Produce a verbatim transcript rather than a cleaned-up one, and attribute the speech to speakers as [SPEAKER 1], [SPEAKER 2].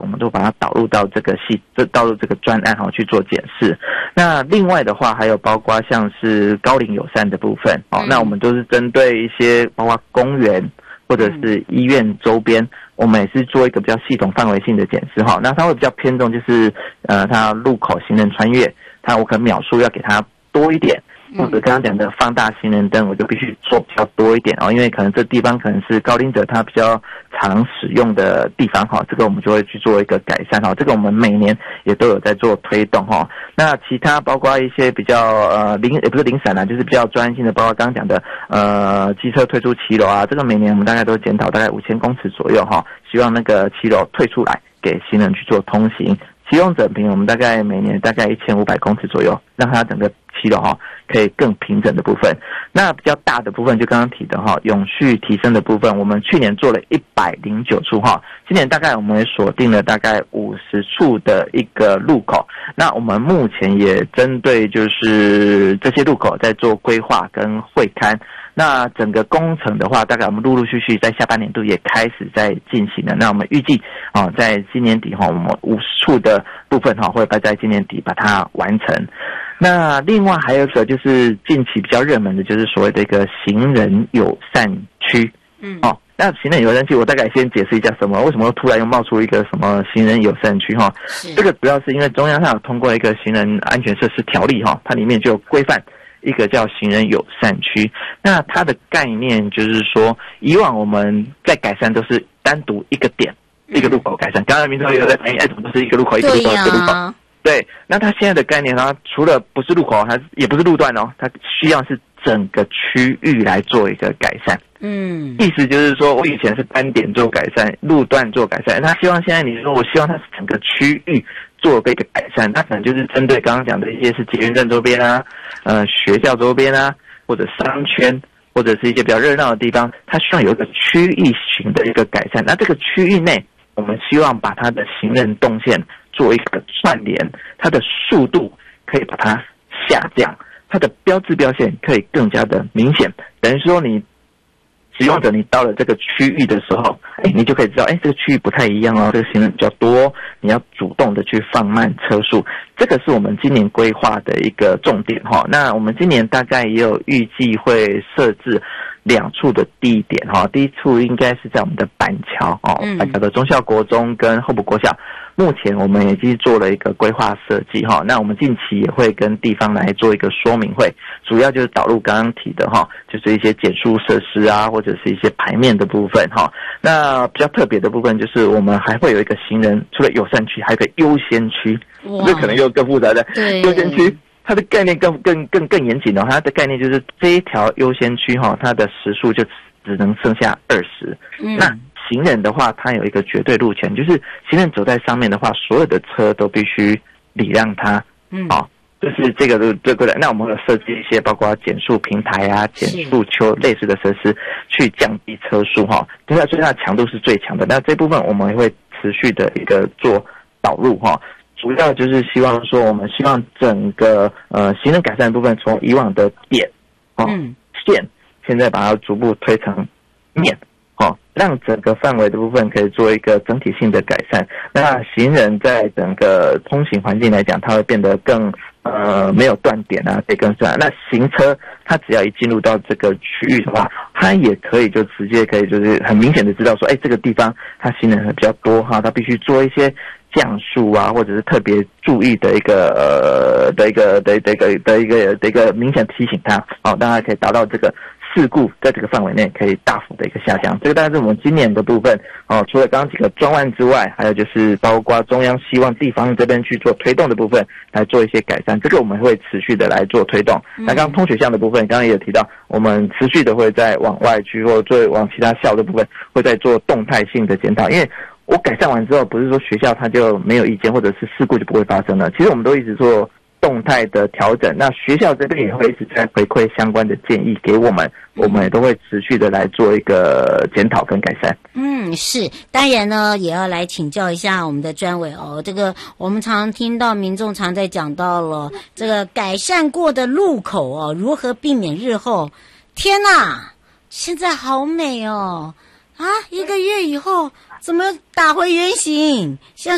[SPEAKER 1] 们都把它导入到这个系，这导入这个专案哈去做检视。那另外的话，还有包括像是高龄友善的部分哦，嗯、那我们都是针对一些包括公园或者是医院周边，我们也是做一个比较系统范围性的检视哈。那它会比较偏重就是呃，它路口行人穿越，它我可能秒数要给它多一点。或者刚刚讲的放大行人灯，我就必须做比较多一点哦，因为可能这地方可能是高龄者他比较常使用的地方哈，这个我们就会去做一个改善哈，这个我们每年也都有在做推动哈。那其他包括一些比较呃零也不是零散啦，就是比较专心的，包括刚刚讲的呃机车退出骑楼啊，这个每年我们大概都检讨大概五千公尺左右哈，希望那个骑楼退出来给行人去做通行。骑用整平我们大概每年大概一千五百公尺左右，让它整个骑楼哈可以更平整的部分。那比较大的部分就刚刚提的哈，永续提升的部分，我们去年做了一百零九处哈，今年大概我们也锁定了大概五十处的一个路口。那我们目前也针对就是这些路口在做规划跟会勘。那整个工程的话，大概我们陆陆续续在下半年度也开始在进行了。那我们预计啊、哦，在今年底哈，我们五十处的部分哈，会在今年底把它完成。那另外还有一个就是近期比较热门的，就是所谓的一个行人友善区。嗯，哦，那行人友善区，我大概先解释一下什么，为什么突然又冒出一个什么行人友善区哈？这个主要是因为中央它有通过一个行人安全设施条例哈，它里面就有规范。一个叫行人友善区，那它的概念就是说，以往我们在改善都是单独一个点、嗯、一个路口改善。刚刚民众有在反映，哎，怎么都是一个路口一个路口一个路口？对，那它现在的概念，它除了不是路口，它也不是路段哦，它需要是整个区域来做一个改善。嗯，意思就是说我以前是单点做改善，路段做改善，他希望现在你说我希望它是整个区域做一个改善，它可能就是针对刚刚讲的一些是捷运站周边啊，呃学校周边啊，或者商圈，或者是一些比较热闹的地方，它需要有一个区域型的一个改善。那这个区域内，我们希望把它的行人动线做一个串联，它的速度可以把它下降，它的标志标线可以更加的明显。等于说你使用者你到了这个区域的时候，哎，你就可以知道，哎，这个区域不太一样哦，这个行人比较多，你要主动的去放慢车速。这个是我们今年规划的一个重点哈。那我们今年大概也有预计会设置两处的地点哈。第一处应该是在我们的板桥哦，板桥的忠孝国中跟后埔国小。目前我们已经做了一个规划设计哈，那我们近期也会跟地方来做一个说明会，主要就是导入刚刚提的哈，就是一些减速设施啊，或者是一些排面的部分哈。那比较特别的部分就是我们还会有一个行人，除了友善区，还有一个优先区，这可能又更复杂的。对，优先区它的概念更更更更严谨哦，它的概念就是这一条优先区哈，它的时速就只能剩下二十。嗯，那行人的话，它有一个绝对路权，就是行人走在上面的话，所有的车都必须礼让他。嗯，哦，就是这个这个。那我们有设计一些包括减速平台啊、减速丘类似的设施，去降低车速哈。对啊，所以它的强度是最强的。那这部分我们会持续的一个做导入哈。主要就是希望说，我们希望整个呃行人改善的部分，从以往的点哦、嗯、线，现在把它逐步推成面。哦，让整个范围的部分可以做一个整体性的改善。那行人在整个通行环境来讲，它会变得更呃没有断点啊，可以更顺。那行车它只要一进入到这个区域的话，它也可以就直接可以就是很明显的知道说，哎，这个地方它行人比较多哈，它必须做一些降速啊，或者是特别注意的一个呃的一个的的一个的一个的一个明显提醒它，哦，让它可以达到这个事故在这个范围内可以大幅的一个下降。这个大概是我们今年的部分哦。除了刚刚几个专案之外，还有就是包括中央希望地方这边去做推动的部分，来做一些改善。这个我们会持续的来做推动。嗯、那刚刚通学项的部分，刚刚也有提到，我们持续的会在往外去或做往其他校的部分，会在做动态性的检讨。因为我改善完之后，不是说学校它就没有意见，或者是事故就不会发生了。其实我们都一直做动态的调整，那学校这边也会一直在回馈相关的建议给我们，我们也都会持续的来做一个检讨跟改善。
[SPEAKER 2] 嗯，是，当然呢，也要来请教一下我们的专委哦。这个我们常听到民众常在讲到了这个改善过的路口哦，如何避免日后？天哪，现在好美哦！啊，一个月以后怎么打回原形？像